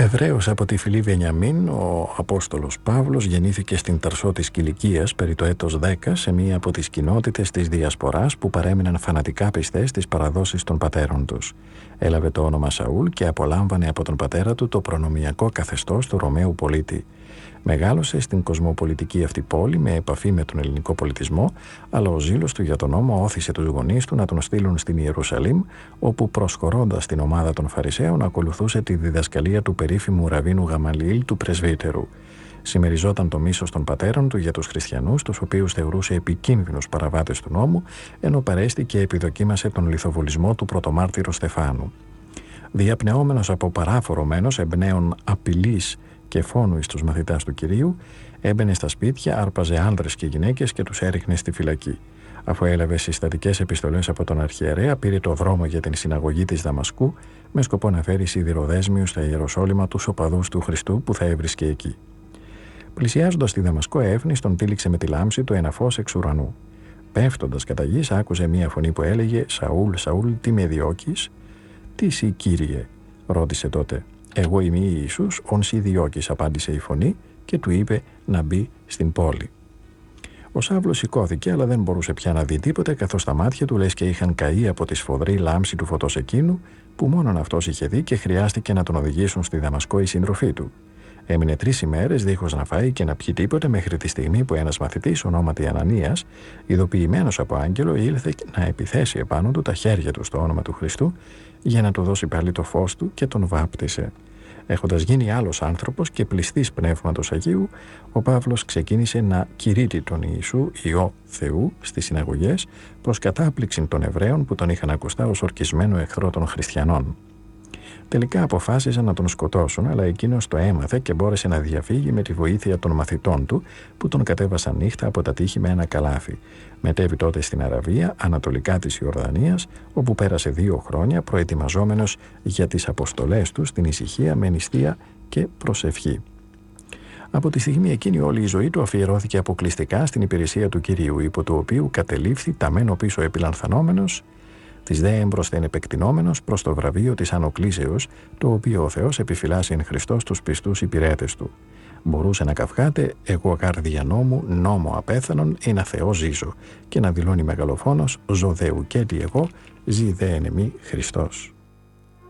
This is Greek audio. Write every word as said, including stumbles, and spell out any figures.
Εβραίος από τη φυλή Βενιαμίν, ο Απόστολος Παύλος γεννήθηκε στην Ταρσό της Κιλικίας περί το έτος δέκα σε μία από τις κοινότητες της Διασποράς που παρέμειναν φανατικά πιστές στις παραδόσεις των πατέρων τους. Έλαβε το όνομα Σαούλ και απολάμβανε από τον πατέρα του το προνομιακό καθεστώς του Ρωμαίου πολίτη. Μεγάλωσε στην κοσμοπολιτική αυτή πόλη με επαφή με τον ελληνικό πολιτισμό, αλλά ο ζήλος του για τον νόμο όθησε τους γονείς του να τον στείλουν στην Ιερουσαλήμ, όπου προσχωρώντας στην ομάδα των Φαρισαίων ακολουθούσε τη διδασκαλία του περίφημου Ραβίνου Γαμαλιήλ του πρεσβύτερου. Συμμεριζόταν το μίσος των πατέρων του για τους χριστιανούς, τους οποίους θεωρούσε επικίνδυνους παραβάτες του νόμου, ενώ παρέστη και επιδοκίμασε τον λιθοβολισμό του πρωτομάρτυρου Στεφάνου. Διαπνεόμενος από παράφορο μένος εμπνέων απειλής και φόνου εις τους μαθητάς του Κυρίου, έμπαινε στα σπίτια, άρπαζε άνδρες και γυναίκες και τους έριχνε στη φυλακή. Αφού έλαβε συστατικές επιστολές από τον αρχιερέα, πήρε το δρόμο για την συναγωγή της Δαμασκού με σκοπό να φέρει σιδηροδέσμιους στα Ιεροσόλυμα τους οπαδούς του Χριστού που θα έβρισκε εκεί. Πλησιάζοντας τη Δαμασκό Έφνης, τον τύλιξε με τη λάμψη του ένα φως εξ ουρανού. Πέφτοντας κατά γης, άκουσε μία φωνή που έλεγε «Σαούλ, Σαούλ, τι με διώκεις?» «Τι σοι, Κύριε?» ρώτησε τότε. «Εγώ είμαι Ιησούς, ον σοι διώκεις», απάντησε η φωνή και του είπε να μπει στην πόλη. Ο Σαύλος σηκώθηκε, αλλά δεν μπορούσε πια να δει τίποτε, καθώς τα μάτια του λες και είχαν καεί από τη σφοδρή λάμψη του φωτός εκείνου, που μόνον αυτός είχε δει και χρειάστηκε να τον οδηγήσουν στη Δαμασκό οι σύντροφοί του. Έμεινε τρεις ημέρες δίχως να φάει και να πιει τίποτε, μέχρι τη στιγμή που ένας μαθητής, ονόματι Ανανίας, ειδοποιημένος από άγγελο, ήλθε να επιθέσει επάνω του τα χέρια του στο όνομα του Χριστού για να του δώσει πάλι το φως του και τον βάπτισε. Έχοντας γίνει άλλος άνθρωπος και πληστής Πνεύματος Αγίου, ο Παύλος ξεκίνησε να κηρύττει τον Ιησού, Υιό Θεού, στις συναγωγές, προς κατάπληξη των Εβραίων που τον είχαν ακουστά ως ορκισμένο εχθρό των χριστιανών. Τελικά αποφάσισαν να τον σκοτώσουν, αλλά εκείνος το έμαθε και μπόρεσε να διαφύγει με τη βοήθεια των μαθητών του, που τον κατέβασαν νύχτα από τα τείχη με ένα καλάθι. Μετέβη τότε στην Αραβία, ανατολικά της Ιορδανίας, όπου πέρασε δύο χρόνια προετοιμαζόμενος για τις αποστολές του στην ησυχία με νηστεία και προσευχή. Από τη στιγμή εκείνη όλη η ζωή του αφιερώθηκε αποκλειστικά στην υπηρεσία του Κυρίου, υπό του οποίου κατελήφθη ταμένο πίσω επιλανθανόμενος, της δε έμπροσθεν επεκτηνόμενος προς το βραβείο της Ανοκλήσεως, το οποίο ο Θεός επιφυλάσσει εν Χριστώ στους πιστούς υπηρέτες του. Μπορούσε να καυχάται «Εγώ καρδιά νόμου, νόμο απέθανον, ένα Θεό ζήσω» και να δηλώνει μεγαλοφόνος «Ζω δε ουκέτι εγώ, ζη δε εν εμή Χριστός».